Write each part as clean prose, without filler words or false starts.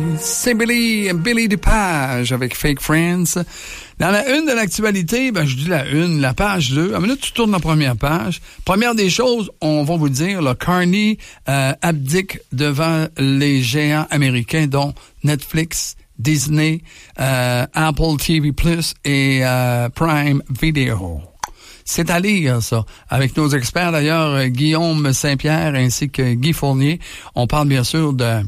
C'est Billy Dupage avec Fake Friends. Dans la une de l'actualité, je dis la une, la page 2. À minute, tu tournes la première page. Première des choses, on va vous dire, le Carney abdique devant les géants américains, dont Netflix, Disney, Apple TV+, et Prime Video. C'est à lire, ça. Avec nos experts, d'ailleurs, Guillaume Saint-Pierre ainsi que Guy Fournier. On parle bien sûr de...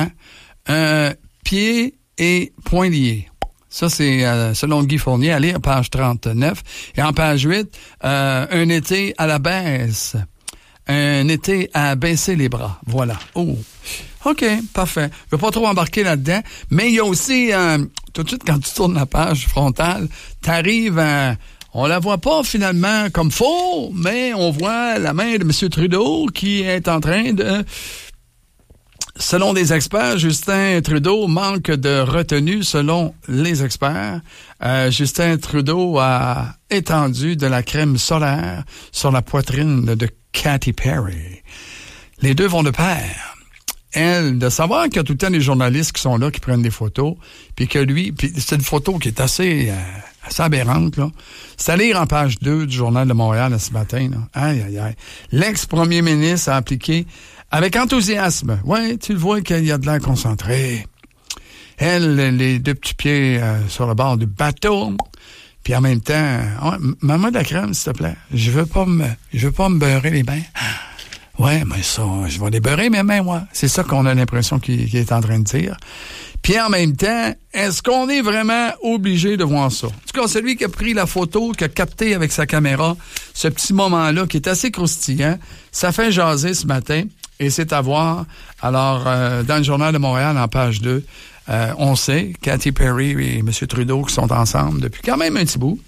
pied et poing liés. Ça, c'est selon Guy Fournier, à lire, page 39. Et en page 8, un été à la baisse. Un été à baisser les bras. Voilà. Oh. OK, parfait. Je ne veux pas trop embarquer là-dedans. Mais il y a aussi, tout de suite, quand tu tournes la page frontale, t'arrives à... On la voit pas finalement comme faux, mais on voit la main de M. Trudeau qui est en train de... Selon les experts, Justin Trudeau manque de retenue selon les experts. Justin Trudeau a étendu de la crème solaire sur la poitrine de Katy Perry. Les deux vont de pair. Elle, de savoir qu'il y a tout le temps des journalistes qui sont là, qui prennent des photos, puis que lui, puis c'est une photo qui est assez aberrante, là. C'est à lire en page 2 du Journal de Montréal ce matin, là. Aïe, aïe, aïe. L'ex-premier ministre a appliqué avec enthousiasme. Ouais, tu le vois qu'il y a de l'air concentré. Elle, les deux petits pieds sur le bord du bateau. Puis en même temps, maman de la crème, s'il te plaît. Je veux pas me beurrer les mains. Ouais, mais ça, je vais les beurrer mes mains, moi. C'est ça qu'on a l'impression qu'il est en train de dire. Puis en même temps, est-ce qu'on est vraiment obligé de voir ça? En tout cas, celui qui a pris la photo, qui a capté avec sa caméra ce petit moment-là, qui est assez croustillant, ça fait jaser ce matin. Et c'est à voir. Alors, dans le Journal de Montréal, en page 2, on sait, Katy Perry et M. Trudeau qui sont ensemble depuis quand même un petit bout.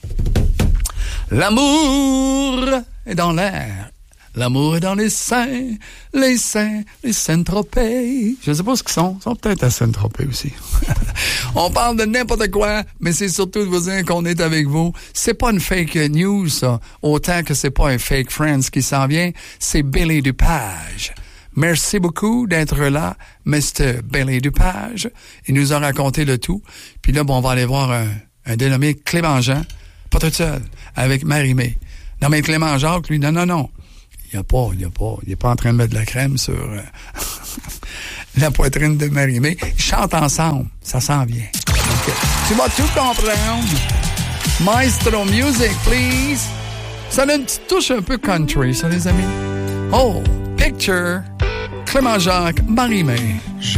L'amour est dans l'air. L'amour est dans les seins Saint-Tropez. Je ne sais pas ce qu'ils sont. Ils sont peut-être à Saint-Tropez aussi. On parle de n'importe quoi, mais c'est surtout de vous dire qu'on est avec vous. C'est pas une fake news, ça. Autant que c'est pas un fake friends qui s'en vient. C'est Billy Dupage. Merci beaucoup d'être là, Mr. Billy Dupage. Il nous a raconté le tout. Puis là, on va aller voir un dénommé Clément Jean. Pas tout seul. Avec Marie-Mé. Non, mais Clément Jacques, lui, non. Il est pas en train de mettre de la crème sur la poitrine de Marie-Mé. Ils chantent ensemble. Ça s'en vient. Okay. Tu vas tout comprendre. Maestro Music, please. Ça a une petite touche un peu country, ça, les amis. Oh, Picture, Clément Jacques, Marie-Mé.